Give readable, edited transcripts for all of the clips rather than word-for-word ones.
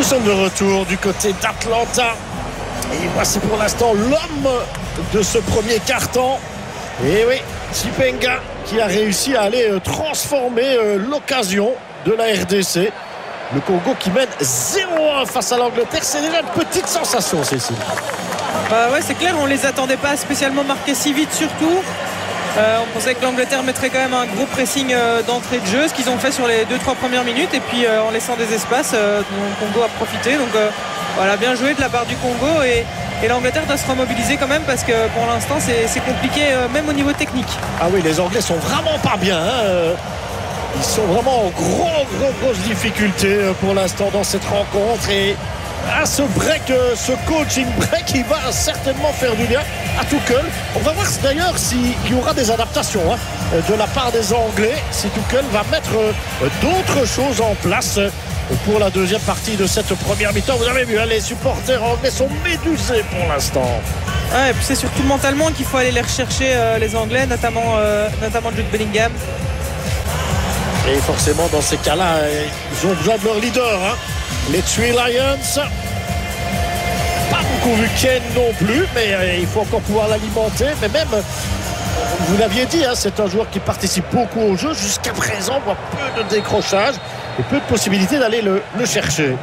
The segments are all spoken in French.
Nous sommes de retour du côté d'Atlanta. Et voici pour l'instant l'homme de ce premier quart-temps. Et oui, Chipenga qui a réussi à aller transformer l'occasion de la RDC. Le Congo qui mène 0-1 face à l'Angleterre. C'est déjà une petite sensation, Cécile. Ouais, c'est clair, on ne les attendait pas spécialement marqués si vite surtout. On pensait que l'Angleterre mettrait quand même un gros pressing d'entrée de jeu, ce qu'ils ont fait sur les 2-3 premières minutes, et puis en laissant des espaces dont le Congo a profité. Donc voilà, bien joué de la part du Congo, et l'Angleterre doit se remobiliser quand même parce que pour l'instant c'est compliqué même au niveau technique. Ah oui, les Anglais sont vraiment pas bien, hein. Ils sont vraiment en grosses difficultés pour l'instant dans cette rencontre, et ce break, ce coaching break, il va certainement faire du bien à Tuchel. On va voir d'ailleurs s'il y aura des adaptations de la part des Anglais, si Tuchel va mettre d'autres choses en place pour la deuxième partie de cette première mi-temps. Vous avez vu, les supporters anglais sont médusés pour l'instant. Ouais, et puis c'est surtout mentalement qu'il faut aller les rechercher, les Anglais, notamment Jude Bellingham. Et forcément dans ces cas-là, ils ont besoin de leur leader, les Three Lions. Pas beaucoup vu Kane non plus, mais il faut encore pouvoir l'alimenter. Mais même, vous l'aviez dit, c'est un joueur qui participe beaucoup au jeu. Jusqu'à présent, on voit peu de décrochage et peu de possibilités d'aller le chercher.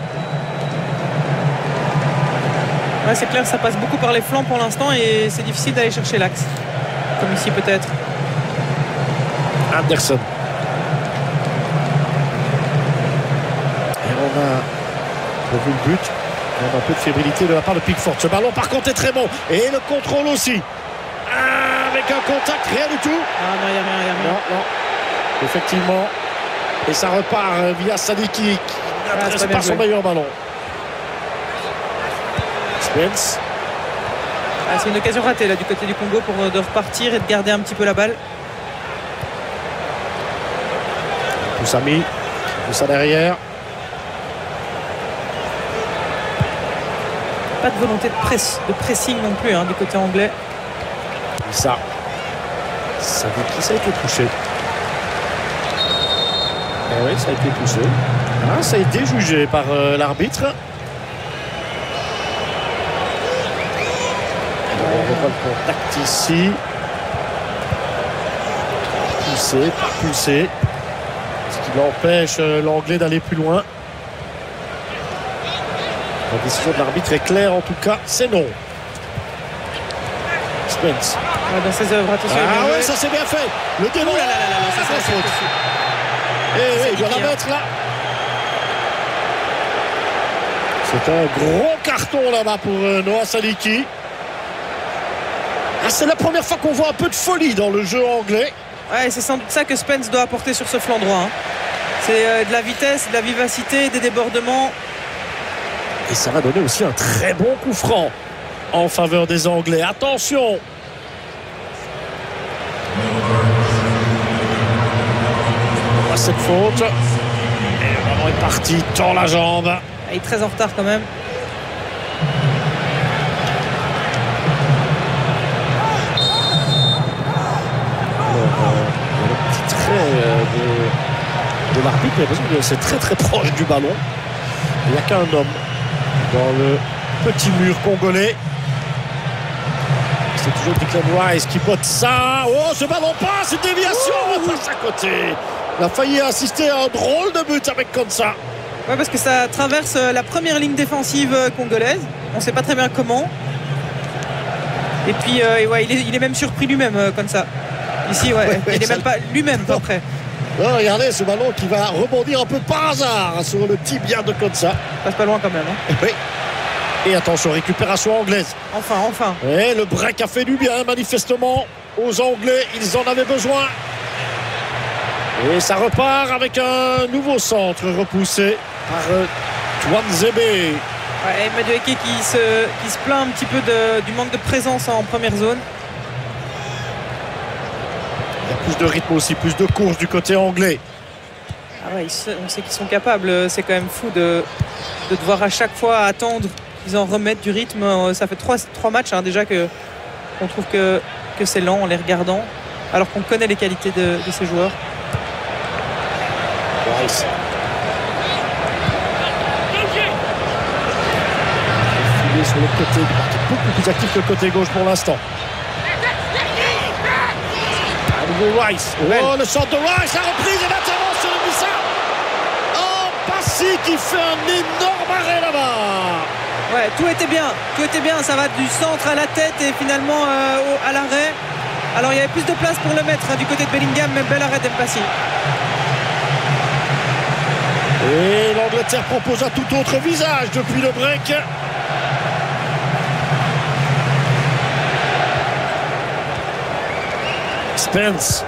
Ouais, c'est clair, ça passe beaucoup par les flancs pour l'instant et c'est difficile d'aller chercher l'axe. Comme ici peut-être. Anderson. Et on a vu le but. On a un peu de fébrilité de la part de Pickford. Ce ballon par contre est très bon. Et le contrôle aussi. Avec un contact, rien du tout. Non, il n'y a rien. Non. Effectivement. Et ça repart via Sadiki qui n'adresse pas son meilleur ballon. Spence. C'est une occasion ratée là du côté du Congo pour de repartir et de garder un petit peu la balle. Poussami. Tout ça derrière. Pas de volonté de pressing non plus du côté anglais. Ça veut qui ça a été touché. Eh oui, ça a été touché. Ça a été jugé par l'arbitre. On voit le contact ici. Poussé. Ce qui empêche l'anglais d'aller plus loin. La décision de l'arbitre est claire, en tout cas, c'est non. Spence. Dans ses œuvres, attention. Ouais, ça c'est bien fait. Le démon. Ça c'est faute. Et il doit la mettre là. C'est un gros carton là-bas pour Noah Sadiki. C'est la première fois qu'on voit un peu de folie dans le jeu anglais. Ouais, c'est sans doute ça que Spence doit apporter sur ce flanc droit. C'est de la vitesse, de la vivacité, des débordements. Et ça va donner aussi un très bon coup franc en faveur des Anglais. Attention. On voit cette faute. Et le ballon est parti dans la jambe. Il est très en retard quand même. Le petit trait de l'arbitre, mais c'est très très proche du ballon. Il n'y a qu'un homme dans le petit mur congolais. C'est toujours Declan Rice qui botte ça. Oh, ce ballon passe, une déviation, on passe à côté. Il a failli assister à un drôle de but avec comme ça. Ouais, parce que ça traverse la première ligne défensive congolaise. On ne sait pas très bien comment. Et puis il est même surpris lui-même comme ça. Ici, il n'est même pas lui-même pas prêt. Oh, regardez ce ballon qui va rebondir un peu par hasard sur le tibia de Konsa. Passe pas loin quand même. Oui. Et attention, récupération anglaise. Enfin. Et le break a fait du bien manifestement aux Anglais. Ils en avaient besoin. Et ça repart avec un nouveau centre repoussé par Twanzebe. Ouais, Madueke qui se plaint un petit peu du manque de présence en première zone. Il y a plus de rythme aussi, plus de course du côté anglais. On sait qu'ils sont capables. C'est quand même fou de devoir à chaque fois attendre qu'ils en remettent du rythme. Ça fait trois matchs déjà qu'on trouve que c'est lent en les regardant, alors qu'on connaît les qualités de ces joueurs. Rice. sur le côté, beaucoup plus actif que le côté gauche pour l'instant. À nouveau Rice. Oh, le centre de Rice, la reprise et l'intervention de Wissa. Oh, Passy qui fait un énorme arrêt là-bas. Ouais, tout était bien, ça va du centre à la tête et finalement à l'arrêt. Alors il y avait plus de place pour le mettre du côté de Bellingham, mais bel arrêt d'Empassi. Et l'Angleterre propose un tout autre visage depuis le break. Spence.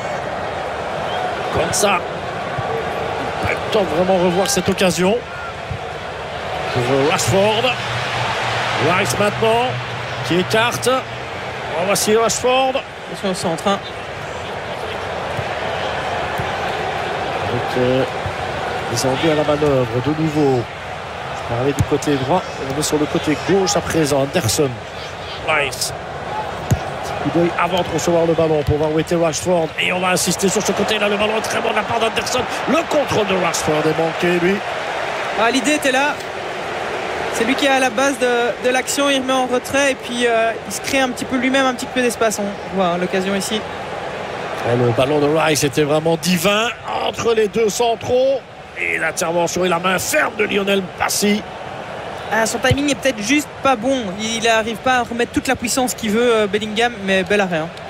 Comme ça. Pas le temps de vraiment revoir cette occasion. Pour Rashford. Rice maintenant. Qui écarte. Oh, voici Rashford. Attention au centre. Hein. Donc, les Anglais à la manœuvre de nouveau. Je parlais du côté droit. On est sur le côté gauche à présent. Anderson. Rice. Coup d'œil avant de recevoir le ballon pour voir où était Rashford. Et on va insister sur ce côté-là. Le ballon est très bon de la part d'Anderson. Le contrôle de Rashford est manqué, lui. Ah, l'idée était là. C'est lui qui est à la base de l'action. Il remet en retrait et puis il se crée un petit peu lui-même un petit peu d'espace. On voit l'occasion ici. Et le ballon de Rice était vraiment divin entre les deux centraux. Et l'intervention et la main ferme de Lionel Messi. Ah, son timing est peut-être juste pas bon. Il n'arrive pas à remettre toute la puissance qu'il veut, Bellingham, mais bel arrêt. Hein.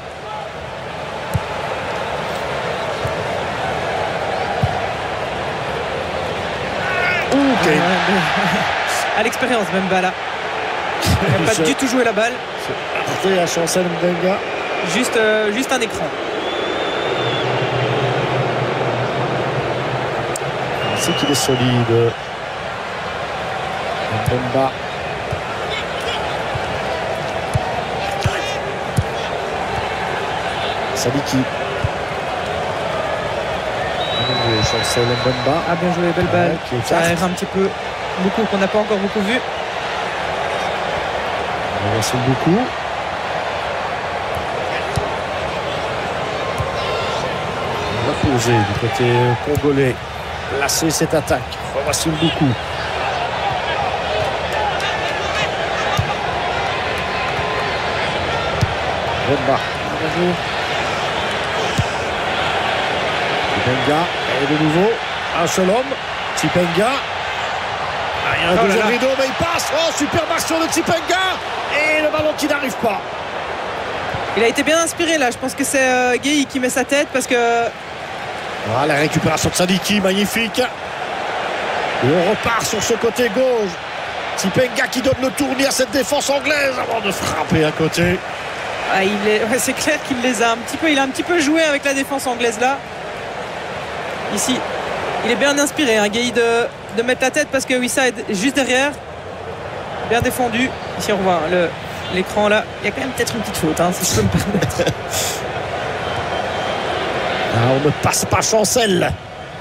Okay. À l'expérience, même Bala. Il n'a pas du tout joué la balle. C'est à Chancel Mbenga. Juste un écran. C'est qu'il est solide. Mbemba. Sadiki. Chancel Mbemba. Ah, bien joué, belle balle. Ça aère un petit peu. Beaucoup qu'on n'a pas encore beaucoup vu. Merci beaucoup. On va poser du côté congolais. Placer cette attaque. Voici beaucoup. Remba. Tipenga. Et de nouveau, un seul homme. Tipenga. Il y a un deuxième rideau, mais il passe. Oh, super action de Tipenga. Et le ballon qui n'arrive pas. Il a été bien inspiré là. Je pense que c'est Gueye qui met sa tête parce que... Voilà, la récupération de Sadiki, magnifique. Et on repart sur ce côté gauche. Tipenga qui donne le tournis à cette défense anglaise avant de frapper à côté. Ah, c'est clair qu'il les a un petit peu. Il a un petit peu joué avec la défense anglaise là. Ici, il est bien inspiré, hein, Gueye de mettre la tête parce que Wissa est juste derrière. Bien défendu. Ici on voit l'écran là. Il y a quand même peut-être une petite faute, hein, si je peux me permettre. On ne passe pas Chancel.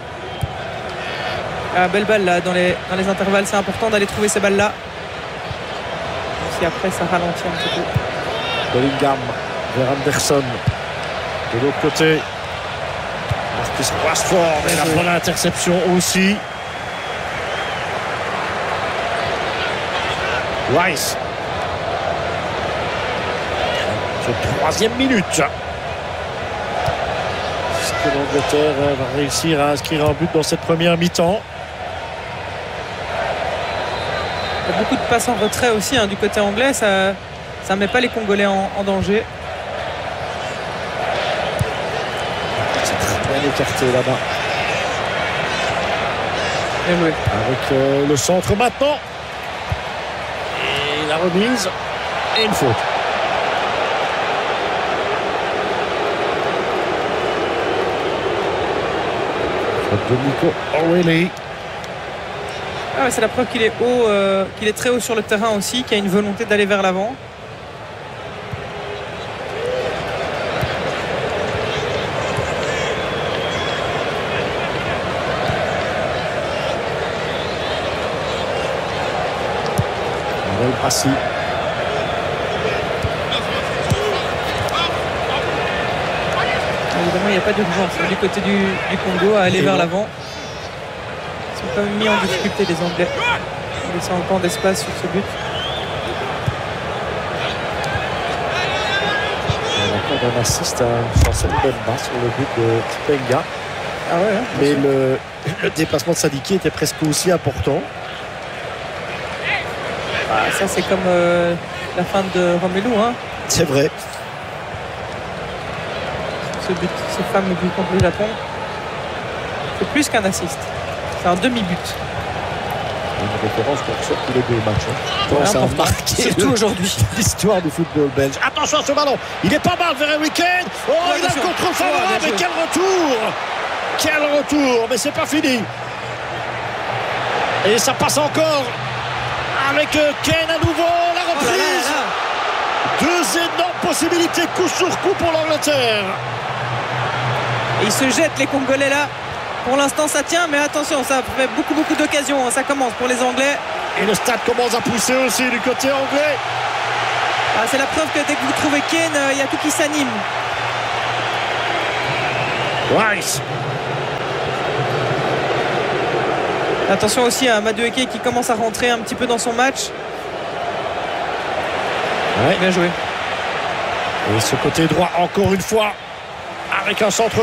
Ah, belle balle là dans les intervalles. C'est important d'aller trouver ces balles là. Si après ça ralentit un petit peu. Bellingham vers Anderson. De l'autre côté, Marcus Rashford et la bonne interception aussi. Rice. C'est troisième minute. Est-ce que l'Angleterre va réussir à inscrire un but dans cette première mi-temps? Il y a beaucoup de passes en retrait aussi, hein, du côté anglais. Ça ne met pas les Congolais en danger. C'est très bien écarté là-bas. Bien joué. Avec le centre maintenant. Et la remise. Et une faute. De Nico O'Reilly. Ah ouais, c'est la preuve qu'il est haut, qu'il est très haut sur le terrain aussi, qu'il a une volonté d'aller vers l'avant. Passy. Évidemment, il n'y a pas d'urgence du côté du Congo à aller vers l'avant. Ils sont quand même mis en difficulté les Anglais. Ils laissent un temps d'espace sur ce but. un assist à Chancel Mbemba sur le but de Tipenga. Ah ouais, mais le déplacement de Sadiki était presque aussi important. Ah, ça c'est comme la fin de Romelu, hein. C'est vrai. Ce fameux but contre le Japon, c'est plus qu'un assist, c'est un demi-but. Une référence pour sur tous les deux matchs. Ça a marqué surtout aujourd'hui l'histoire du football belge. Attention à ce ballon, il est pas mal vers Harry Kane. Oh, il a le contrôle favorable, mais quel retour! Quel retour, mais c'est pas fini. Et ça passe encore avec Kane à nouveau, la reprise. Deux énormes possibilités coup sur coup pour l'Angleterre. Et ils se jettent, les Congolais là. Pour l'instant ça tient, mais attention, ça fait beaucoup d'occasions. Ça commence pour les Anglais. Et le stade commence à pousser aussi du côté anglais. Ah, c'est la preuve que dès que vous trouvez Kane, il y a tout qui s'anime. Rice. Attention aussi à Madueke qui commence à rentrer un petit peu dans son match. Ouais. Bien joué. Et ce côté droit encore une fois avec un centre